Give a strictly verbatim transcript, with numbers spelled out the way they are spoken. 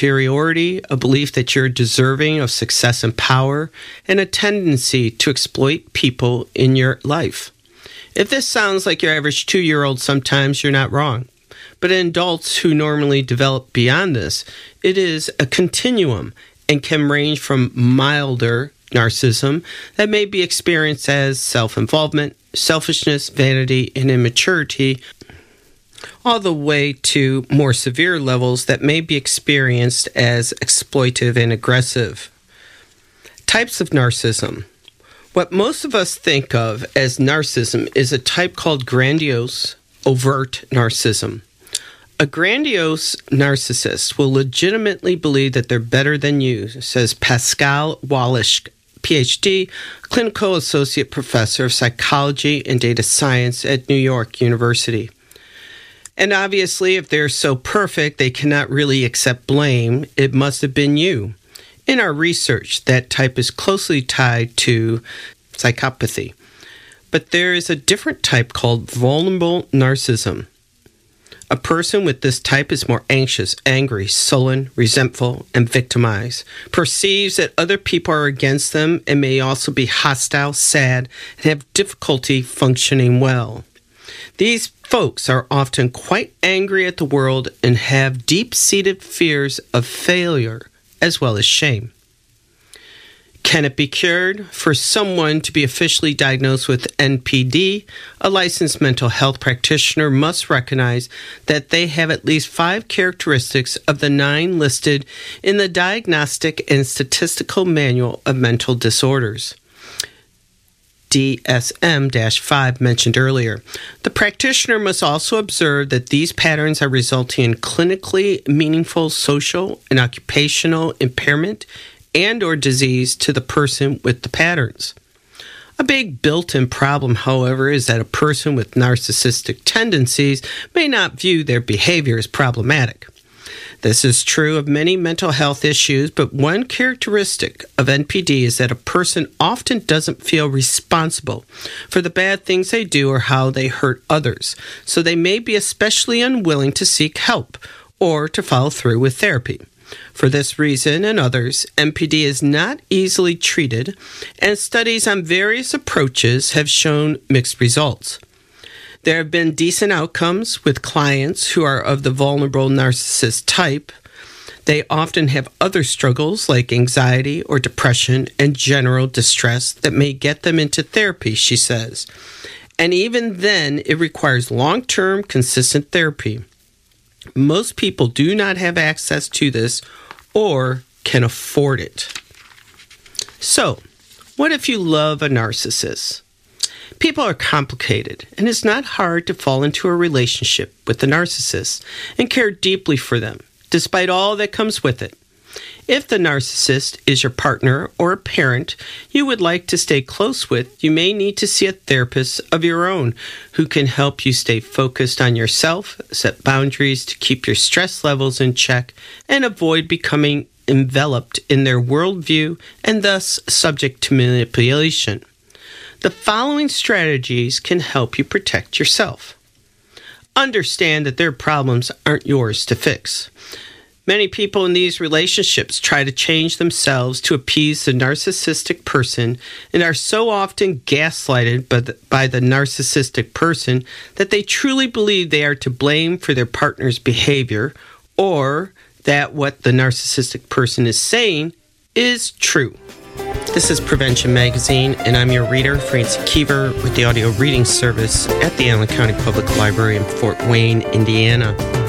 Superiority, a belief that you're deserving of success and power, and a tendency to exploit people in your life. If this sounds like your average two-year-old, sometimes you're not wrong. But in adults who normally develop beyond this, it is a continuum and can range from milder narcissism that may be experienced as self-involvement, selfishness, vanity, and immaturity, all the way to more severe levels that may be experienced as exploitive and aggressive. Types of narcissism. What most of us think of as narcissism is a type called grandiose, overt narcissism. A grandiose narcissist will legitimately believe that they're better than you, says Pascal Walisch, P H D, Clinical Associate Professor of Psychology and Data Science at New York University. And obviously, if they're so perfect they cannot really accept blame, it must have been you. In our research, that type is closely tied to psychopathy. But there is a different type called vulnerable narcissism. A person with this type is more anxious, angry, sullen, resentful, and victimized, perceives that other people are against them, and may also be hostile, sad, and have difficulty functioning well. These folks are often quite angry at the world and have deep-seated fears of failure as well as shame. Can it be cured? For someone to be officially diagnosed with N P D, a licensed mental health practitioner must recognize that they have at least five characteristics of the nine listed in the Diagnostic and Statistical Manual of Mental Disorders, D S M five mentioned earlier. The practitioner must also observe that these patterns are resulting in clinically meaningful social and occupational impairment and or disease to the person with the patterns. A big built-in problem, however, is that a person with narcissistic tendencies may not view their behavior as problematic. This is true of many mental health issues, but one characteristic of N P D is that a person often doesn't feel responsible for the bad things they do or how they hurt others, so they may be especially unwilling to seek help or to follow through with therapy. For this reason and others, N P D is not easily treated, and studies on various approaches have shown mixed results. There have been decent outcomes with clients who are of the vulnerable narcissist type. They often have other struggles like anxiety or depression and general distress that may get them into therapy, she says. And even then, it requires long-term, consistent therapy. Most people do not have access to this or can afford it. So, what if you love a narcissist? People are complicated, and it's not hard to fall into a relationship with a narcissist and care deeply for them, despite all that comes with it. If the narcissist is your partner or a parent you would like to stay close with, you may need to see a therapist of your own who can help you stay focused on yourself, set boundaries to keep your stress levels in check, and avoid becoming enveloped in their worldview and thus subject to manipulation. The following strategies can help you protect yourself. Understand that their problems aren't yours to fix. Many people in these relationships try to change themselves to appease the narcissistic person and are so often gaslighted by the, by the narcissistic person that they truly believe they are to blame for their partner's behavior, or that what the narcissistic person is saying is true. This is Prevention Magazine, and I'm your reader, Francie Keever, with the audio reading service at the Allen County Public Library in Fort Wayne, Indiana.